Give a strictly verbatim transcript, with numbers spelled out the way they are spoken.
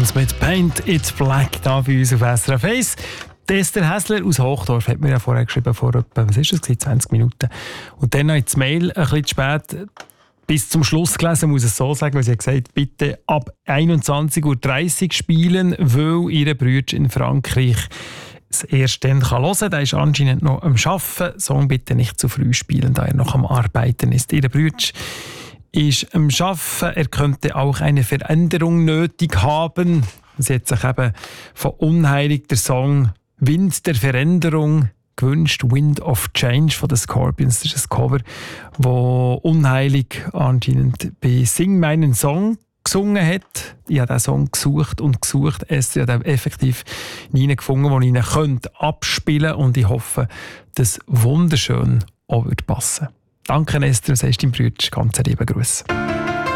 Scorpions mit Paint It Black da bei uns auf S R F eins. Esther Häsler aus Hochdorf hat mir ja vorher geschrieben, vor etwa, was ist das, zwanzig Minuten. Und dann noch ins Mail ein bisschen zu spät bis zum Schluss gelesen, muss ich es so sagen, weil sie hat gesagt, bitte ab einundzwanzig Uhr dreißig spielen, weil ihre Bruder in Frankreich es erst dann hören kann. Der ist anscheinend noch am Arbeiten. Song bitte nicht zu früh spielen, da er noch am Arbeiten ist. Ihre Bruder ist am Arbeiten. Er könnte auch eine Veränderung nötig haben. Sie hat sich eben von Unheilig der Song Wind der Veränderung gewünscht. Wind of Change von den Scorpions. Das ist ein Cover, wo Unheilig anscheinend bei Sing meinen Song gesungen hat. Ich habe diesen Song gesucht und gesucht. Es hat effektiv nie gefunden, den ich ihn könnte abspielen könnte. Und ich hoffe, dass wunderschön auch passen würde. Danke, Esther, und sagst deinem Bruder ganz lieben Gruß.